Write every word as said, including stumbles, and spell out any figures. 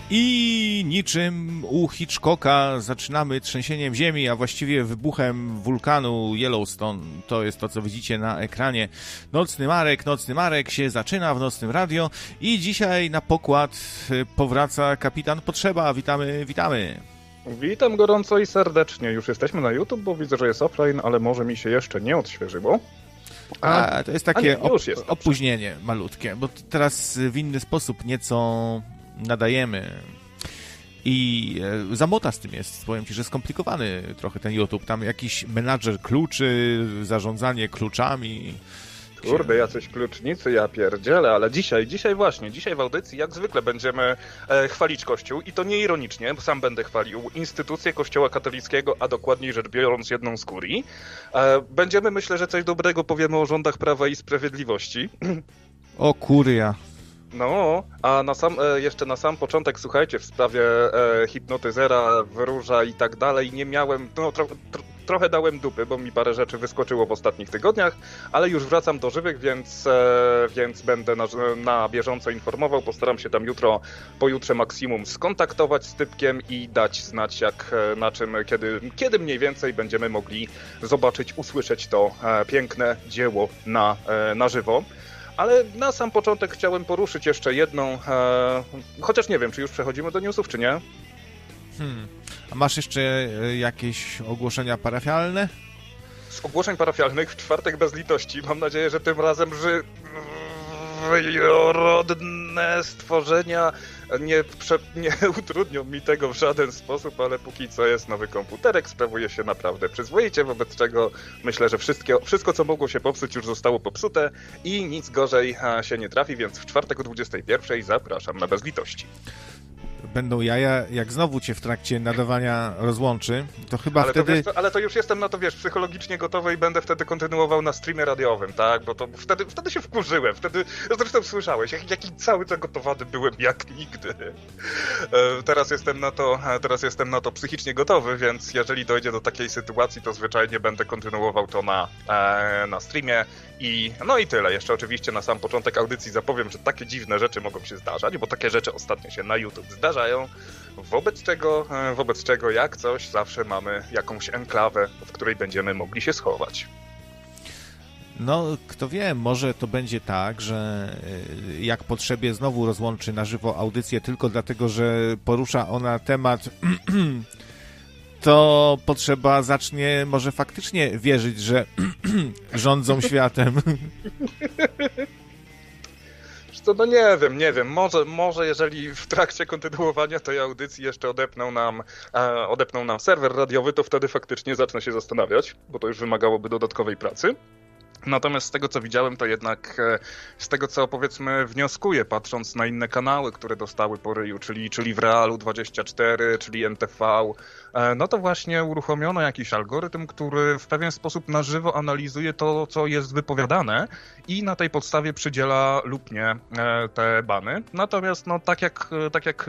I niczym u Hitchcocka zaczynamy trzęsieniem ziemi, a właściwie wybuchem wulkanu Yellowstone. To jest to, co widzicie na ekranie. Nocny Marek, Nocny Marek się zaczyna w Nocnym Radio i dzisiaj na pokład powraca kapitan Potrzeba. Witamy, witamy. Witam gorąco i serdecznie. Już jesteśmy na YouTube, bo widzę, że jest offline, ale może mi się jeszcze nie odświeżyło. A, a to jest takie nie, już jest op- opóźnienie malutkie, bo teraz w inny sposób nieco nadajemy i e, zamota z tym jest, powiem Ci, że skomplikowany trochę ten YouTube, tam jakiś menadżer kluczy, zarządzanie kluczami. Kurde, jacyś klucznicy, ja pierdzielę, ale dzisiaj, dzisiaj właśnie, dzisiaj w audycji jak zwykle będziemy e, chwalić Kościół i to nie ironicznie, bo sam będę chwalił instytucję Kościoła katolickiego, a dokładniej rzecz biorąc jedną z kurii. E, będziemy, myślę, że coś dobrego powiemy o rządach Prawa i Sprawiedliwości. O kuria. No, a na sam, e, jeszcze na sam początek, słuchajcie, w sprawie e, hipnotyzera, wróża i tak dalej, nie miałem, no tro, tro, trochę dałem dupy, bo mi parę rzeczy wyskoczyło w ostatnich tygodniach, ale już wracam do żywych, więc, e, więc będę na, na bieżąco informował, postaram się tam jutro, pojutrze maksimum skontaktować z typkiem i dać znać jak, na czym, kiedy, kiedy mniej więcej będziemy mogli zobaczyć, usłyszeć to e, piękne dzieło na, e, na żywo. Ale na sam początek chciałem poruszyć jeszcze jedną, e, chociaż nie wiem, czy już przechodzimy do newsów, czy nie. Hmm. A masz jeszcze jakieś ogłoszenia parafialne? Z ogłoszeń parafialnych w czwartek bez litości. Mam nadzieję, że tym razem ży... rodne stworzenia nie, prze... nie utrudnią mi tego w żaden sposób, ale póki co jest nowy komputerek, sprawuje się naprawdę przyzwoicie, wobec czego myślę, że wszystkie, wszystko, co mogło się popsuć, już zostało popsute i nic gorzej się nie trafi, więc w czwartek o dwudziestej pierwszej zapraszam na bez litości. Będą jaja, jak znowu cię w trakcie nadawania rozłączy, to chyba ale wtedy... To wiesz, to, ale to już jestem na to, wiesz, psychologicznie gotowy i będę wtedy kontynuował na streamie radiowym, tak? Bo to wtedy, wtedy się wkurzyłem, wtedy, zresztą słyszałeś, jak, jaki cały zagotowany byłem jak nigdy. E, teraz jestem na to, teraz jestem na to psychicznie gotowy, więc jeżeli dojdzie do takiej sytuacji, to zwyczajnie będę kontynuował to na, e, na streamie i no i tyle. Jeszcze oczywiście na sam początek audycji zapowiem, że takie dziwne rzeczy mogą się zdarzać, bo takie rzeczy ostatnio się na YouTube zdarzają, wobec czego, wobec czego jak coś zawsze mamy jakąś enklawę, w której będziemy mogli się schować. No, kto wie, może to będzie tak, że jak potrzebie znowu rozłączy na żywo audycję tylko dlatego, że porusza ona temat, to Potrzeba zacznie może faktycznie wierzyć, że rządzą światem. To no nie wiem, nie wiem, może, może jeżeli w trakcie kontynuowania tej audycji jeszcze odepną nam, e, odepną nam serwer radiowy, to wtedy faktycznie zacznę się zastanawiać, bo to już wymagałoby dodatkowej pracy. Natomiast z tego, co widziałem, to jednak e, z tego, co powiedzmy wnioskuję, patrząc na inne kanały, które dostały po ryju, czyli, czyli w Realu dwadzieścia cztery, czyli N T V, e, no to właśnie uruchomiono jakiś algorytm, który w pewien sposób na żywo analizuje to, co jest wypowiadane i na tej podstawie przydziela lub nie e, te bany. Natomiast no tak jak, tak jak